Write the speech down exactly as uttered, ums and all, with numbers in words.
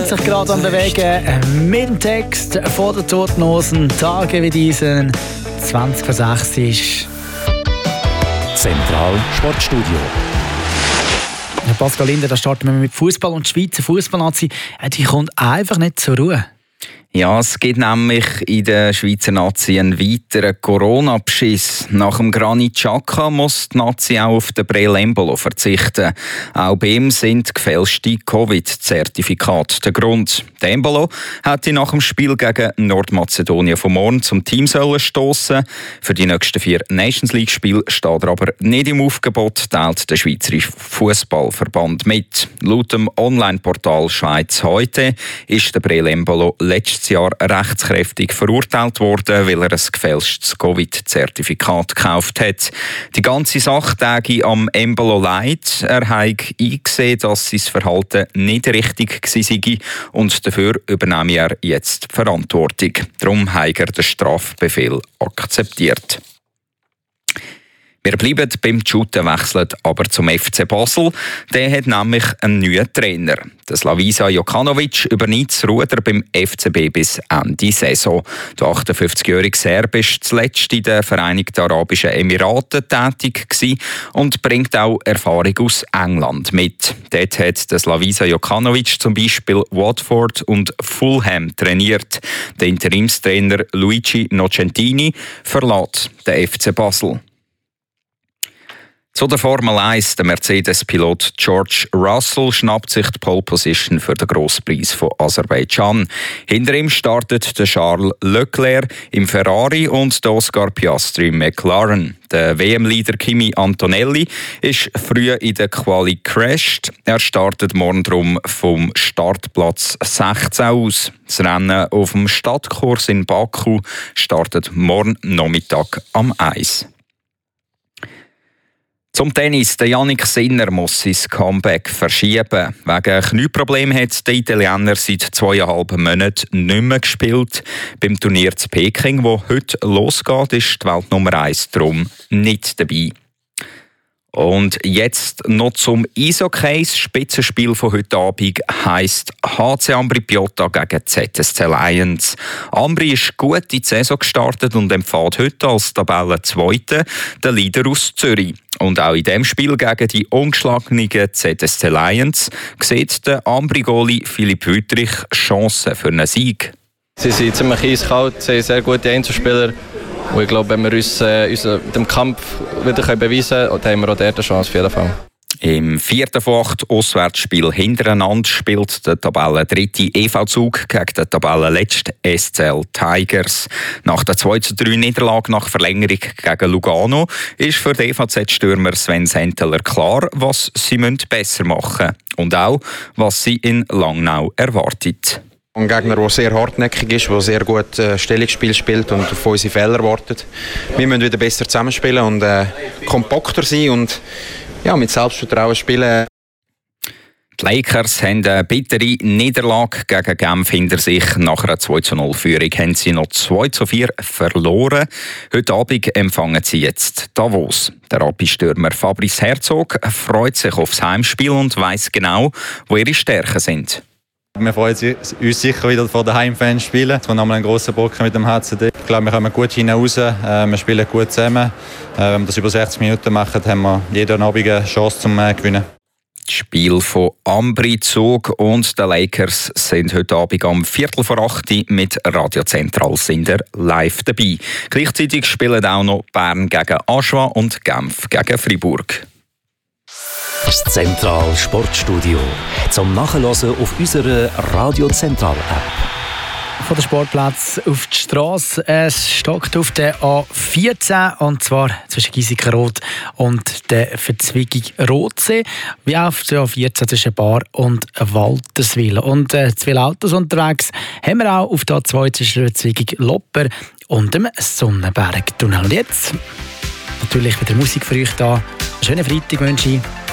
Sich gerade am Bewegen. Mein Text von der Toten Hosen. Tage wie diesen. zwanzig vor sechs ist. Zentral Sportstudio. Herr Pascal Linder, da starten wir mit Fußball und die Schweizer Fußballnazi, die kommt einfach nicht zur Ruhe. Ja, es gibt nämlich in der Schweizer Nazi einen weiteren Corona-Beschiss. Nach dem Granit Xhaka muss die Nazi auch auf den Breel Embolo verzichten. Auch bei ihm sind gefälschte Covid-Zertifikate der Grund. Der Embolo hätte nach dem Spiel gegen Nordmazedonien vom Morgen zum Team sollen stossen. Für die nächsten vier Nations League-Spiele steht er aber nicht im Aufgebot, teilt der Schweizerische Fußballverband mit. Laut dem Online-Portal Schweiz heute ist der Breel Embolo letztes Jahr rechtskräftig verurteilt worden, weil er ein gefälschtes Covid-Zertifikat gekauft hat. Die ganze Sache täge am Embolo leid. Er habe eingesehen, dass sein Verhalten nicht richtig war und dafür übernehme er jetzt die Verantwortung. Darum hat er den Strafbefehl akzeptiert. Wir bleiben beim Shooten, wechseln aber zum F C Basel. Der hat nämlich einen neuen Trainer. Der Slavisa Jokanovic übernimmt das Ruder beim F C B bis Ende Saison. Der achtundfünfzigjährige Serb war zuletzt in den Vereinigten Arabischen Emiraten tätig und bringt auch Erfahrung aus England mit. Dort hat der Slavisa Jokanovic zum Beispiel Watford und Fulham trainiert. Der Interimstrainer Luigi Nocentini verlässt den F C Basel. Zu der Formel eins. Der Mercedes-Pilot George Russell schnappt sich die Pole Position für den Grosspreis von Aserbaidschan. Hinter ihm startet der Charles Leclerc im Ferrari und der Oscar Piastri im McLaren. Der W M-Leader Kimi Antonelli ist früh in der Quali gecrashed. Er startet morgen drum vom Startplatz sechzehn aus. Das Rennen auf dem Stadtkurs in Baku startet morgen Nachmittag am eins. Zum Tennis. Der Jannik Sinner muss sein Comeback verschieben. Wegen Knieproblemen hat der Italiener seit zweieinhalb Monaten nicht mehr gespielt. Beim Turnier zu Peking, das heute losgeht, ist die Weltnummer eins darum nicht dabei. Und jetzt noch zum Eishockey. Das Spitzenspiel von heute Abend heisst H C Ambri Piotta gegen Z S C Lions. Ambri ist gut in die Saison gestartet und empfiehlt heute als Tabellenzweiter den Leader aus Zürich. Und auch in diesem Spiel gegen die ungeschlagenen Z S C Lions sieht der Ambri-Goalie Philipp Wüttrich Chancen für einen Sieg. Sie sind ziemlich eiskalt, sie haben sehr gute Einzelspieler. Und ich glaube, wenn wir uns äh, unseren, dem Kampf wieder beweisen können, dann haben wir auch dort eine Chance auf jeden Fall. Im vierten von acht Auswärtsspiel hintereinander spielt der Tabellendritte E V Zug gegen den Tabellenletzten S C L Tigers. Nach der zwei zu drei Niederlage nach Verlängerung gegen Lugano ist für den E V Z-Stürmer Sven Senteler klar, was sie besser machen müssen und auch, was sie in Langnau erwartet. Ein Gegner, der sehr hartnäckig ist, der sehr gut äh, Stellungsspiel spielt und auf unsere Fehler wartet. Wir müssen wieder besser zusammenspielen und äh, kompakter sein und ja, mit Selbstvertrauen spielen. Die Lakers haben eine bittere Niederlage gegen Genf hinter sich. Nach einer zwei zu null Führung haben sie noch zwei zu vier verloren. Heute Abend empfangen sie jetzt Davos. Der Rappi-Stürmer Fabrice Herzog freut sich aufs Heimspiel und weiss genau, wo ihre Stärken sind. Wir freuen uns sicher wieder vor den Heimfans zu spielen. Es kommt nochmal ein grosser Brocken mit dem H C D. Ich glaube, wir kommen gut hinaus. Wir spielen gut zusammen. Wenn wir das über sechzig Minuten machen, haben wir jeden Abend eine Chance zum Gewinnen. Das Spiel von Ambri Zug und den Lakers sind heute Abend am Viertel vor acht mit Radio Zentral Sinder live dabei. Gleichzeitig spielen auch noch Bern gegen Aschua und Genf gegen Fribourg. Das Zentral Sportstudio. Zum Nachhören auf unserer Radio Zentral App. Von den Sportplatz auf die Straße. Es stockt auf der A vierzehn und zwar zwischen Giesikenrot und der Verzweigung Rotsee, wie auch auf der A vierzehn zwischen Bar und Walterswil. Und äh, zu viele Autos unterwegs haben wir auch auf der A zwei zwischen der Verzweigung Lopper und dem Sonnenberg-Tunnel. Und jetzt natürlich wieder Musik für euch da. Einen schönen Freitag wünsche ich.